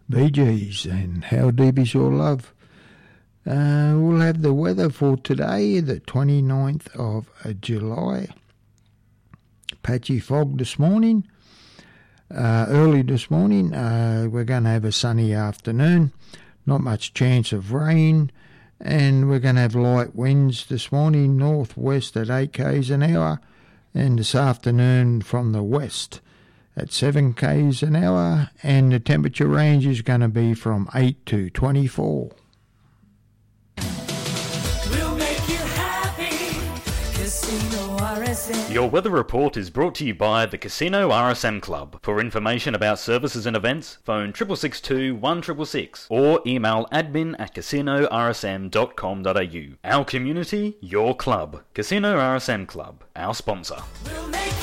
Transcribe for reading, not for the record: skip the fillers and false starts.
Bee Gees and How Deep Is Your Love. We'll have the weather for today, the 29th of July. Patchy fog this morning. Early this morning, we're going to have a sunny afternoon. Not much chance of rain. And we're going to have light winds this morning, northwest at 8 k's an hour. And this afternoon from the west at 7 k's an hour, and the temperature range is going to be from 8 to 24. We'll make you happy. Casino RSM. Your weather report is brought to you by the Casino RSM Club. For information about services and events, phone 662 1666 or email admin@casinorsm.com.au. Our community, your club. Casino RSM Club, our sponsor. We'll make